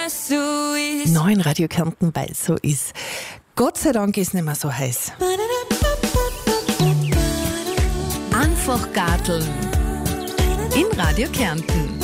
es so ist. Neuen Radio Kärnten, weil es so ist. Gott sei Dank ist es nicht mehr so heiß. Einfach garteln. In Radio Kärnten.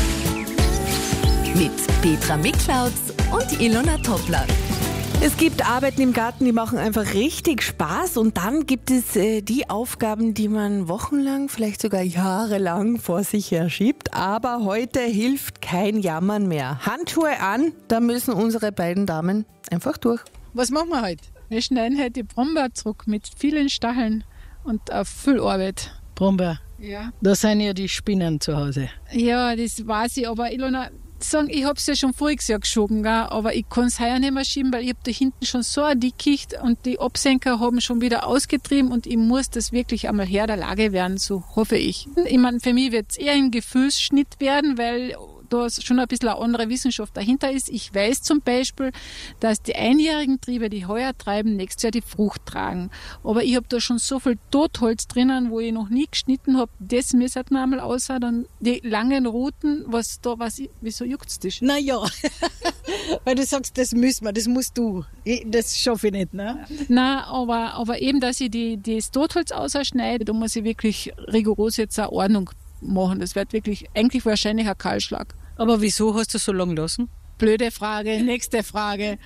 Mit Petra Miklautz und Ilona Toppler. Es gibt Arbeiten im Garten, die machen einfach richtig Spaß. Und dann gibt es die Aufgaben, die man wochenlang, vielleicht sogar jahrelang vor sich her schiebt. Aber heute hilft kein Jammern mehr. Handschuhe an, da müssen unsere beiden Damen einfach durch. Was machen wir heute? Wir schneiden heute die Brombeer zurück mit vielen Stacheln und auf viel Arbeit. Brombeer. Ja. Da sind ja die Spinnen zu Hause. Ja, das weiß ich, aber Ilona, ich habe es ja schon voriges Jahr geschoben, gell? Aber ich kann es heuer nicht mehr schieben, weil ich habe da hinten schon so eine Dickicht und die Absenker haben schon wieder ausgetrieben und ich muss das wirklich einmal Herr der Lage werden, so hoffe ich. Ich meine, für mich wird es eher ein Gefühlsschnitt werden, weil da schon ein bisschen eine andere Wissenschaft dahinter ist. Ich weiß zum Beispiel, dass die einjährigen Triebe, die heuer treiben, nächstes Jahr die Frucht tragen. Aber ich habe da schon so viel Totholz drinnen, wo ich noch nie geschnitten habe. Das müssen wir einmal aussehen. Dann die langen Ruten, wieso juckt es dich? Naja, weil du sagst, das müssen wir, das musst du. Das schaffe ich nicht, ne? Nein, aber eben, dass ich das Totholz ausschneide, da muss ich wirklich rigoros jetzt eine Ordnung machen. Das wird wirklich eigentlich wahrscheinlich ein Kahlschlag. Aber wieso hast du so lange lassen? Blöde Frage, nächste Frage.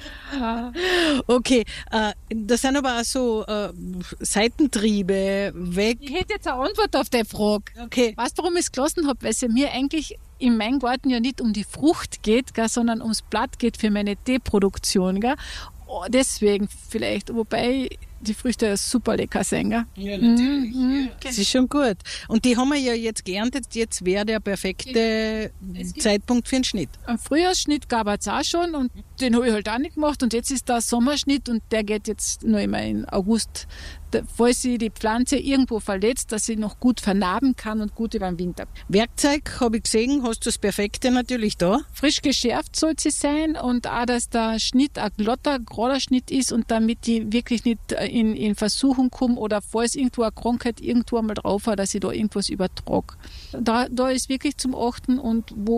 Okay, da sind aber auch so Seitentriebe weg. Ich hätte jetzt eine Antwort auf die Frage. Okay. Weißt du, warum ich es gelassen habe? Weil es mir eigentlich in meinem Garten ja nicht um die Frucht geht, gell, sondern ums Blatt geht für meine Teeproduktion. Gell. Oh, deswegen vielleicht, wobei die Früchte ja super lecker sind. Gell? Ja, natürlich. Das ist schon gut. Und die haben wir ja jetzt geerntet. Jetzt wäre der perfekte Zeitpunkt für einen Schnitt. Einen Frühjahrsschnitt gab es auch schon und den habe ich halt auch nicht gemacht. Und jetzt ist der Sommerschnitt und der geht jetzt noch immer in August. Falls sich die Pflanze irgendwo verletzt, dass sie noch gut vernarben kann und gut über den Winter. Werkzeug, habe ich gesehen, hast du das Perfekte natürlich da. Frisch geschärft soll sie sein und auch, dass der Schnitt ein glatter, gerader Schnitt ist und damit die wirklich nicht in Versuchung kommen oder falls irgendwo eine Krankheit irgendwo einmal drauf hat, dass ich da irgendwas übertrage. Da ist wirklich zum Achten und wo